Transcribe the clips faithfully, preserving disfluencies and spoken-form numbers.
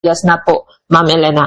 Yes na po, Ma'am Elena.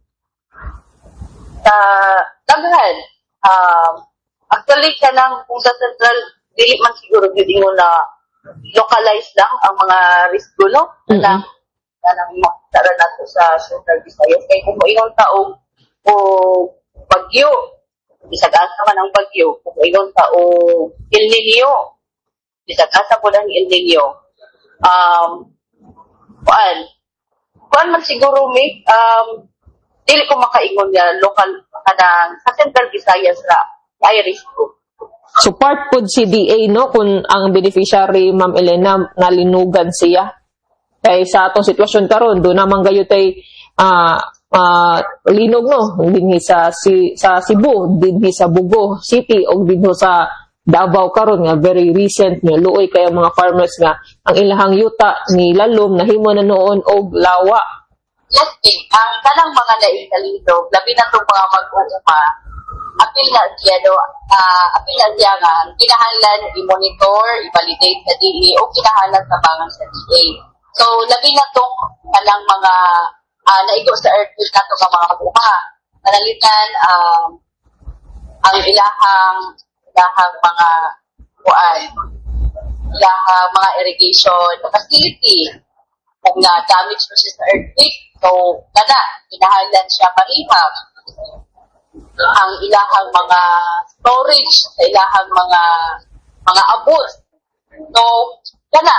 Uh, daghan. Uh, actually, kanang kung sa central, dili man siguro hindi mo na localize lang ang mga risk no? Mm-hmm. Kanang, kanang makitara nato sa Central Visayas. Kaya kung ilang taong o bagyo, bisag asa man ang bagyo, kung ilang taong El Nino, bisag asa po ng El Nino. Um, kuan, kuan man siguro, may, um, dili ko makaingon nga local, kanang sa Central Visayas na ay risk ko. So part po si D A, no, kung ang beneficiary, Ma'am Elena, nalinugan siya. Kaya sa atong sitwasyon karon do naman gayo tay uh, uh, linog, no, dinhi sa si, sa Cebu, dinhi sa Bugo City o dinhi sa Davao karon nga very recent nga luoy kay mga farmers nga ang ilahang yuta ni lalom nahimo na noon og lawa. Yes, ang kanang mga naingalino, labi na itong mga mag-uma, apil na siya, no, uh, apil na siya nga, kinahanglan, i-monitor, i-validate sa D A, o kinahanglan sa bangang sa D A. So, labi na itong kanang mga, uh, naigo sa earthquake na itong mga mag-uma. Kanalitan, um, ang ilahang, ilahang mga, kuan, ilahang mga irrigation facility, kung na damage mo siya sa earthquake, so, kada, kinahanglan siya marehab. Ang ilahang mga storage, sa ilahang mga mga abot. So, kada,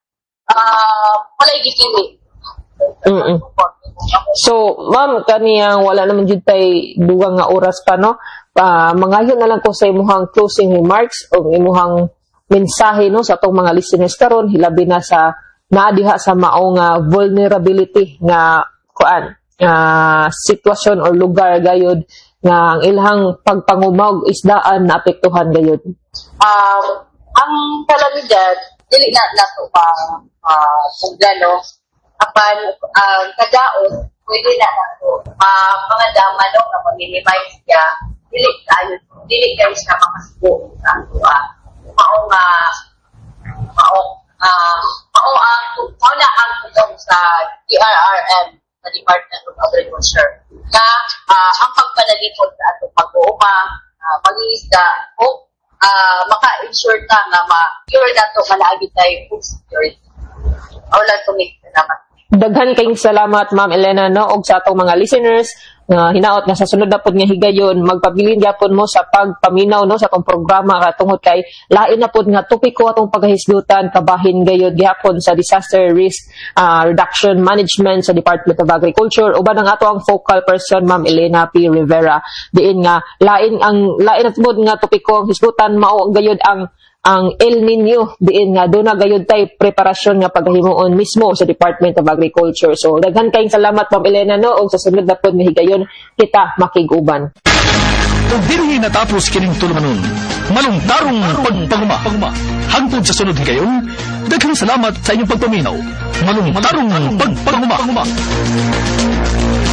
uh, walay gikili. Mm-mm. So, ma'am, kaniyang wala naman dyan tayo dugang nga oras pa, no? Uh, mangayon na lang ko sa imuhang closing remarks o imuhang mensahe, no, sa itong mga listeners karon hilabi na sa naadiha sa maong uh, vulnerability nga kuan uh, sitwasyon or lugar gayud nga ang ilahang pagpangumawg isdaan na apektuhan gayud. Um, ang kalamidad dili na nato pa uh, kung gano apan ang uh, kadaot pwede na nato uh, mga dama no na ma-minimize siya dili tayo dili kayo sa mga suko ang tuwa maong uh, maong uh, maong ang mao na ang tutong sa D R R M sa Department of Agriculture na uh, ang pagpanalipod sa atong pag-uuma uh, mag-iisda o uh, maka-ensure ta nga ma-cure na ito malaagi tayo food security. Wala tumik salamat. Daghan kayong salamat, Ma'am Elena, no, og sa atong mga listeners nga uh, hinaot nga sa sunod na pod nga higayon magpabilin gyapon mo sa pagpaminaw, no, sa atong programa katungod kay lain na pod nga topiko atong paghisgutan kabahin gayud gyapon sa disaster risk uh, reduction management sa Department of Agriculture uban ang ato ang focal person, Ma'am Elena P. Rivera. Diin nga lain ang lain na pod nga topiko ang hisgutan mao gayud ang ang El Nino diin nga doon na gayud tay preparasyon nga paghimuon mismo sa Department of Agriculture. So daghan kayong salamat, Ma'am Elena, no, og sa sunod na pod nga higayon kita makig-uban. Ug dinhi natapos kining tulumanon malungtarong pagpanguma hangtod sa sunod higayon. Daghang salamat sa inyong pagpaminaw. Malungtarong pagpanguma.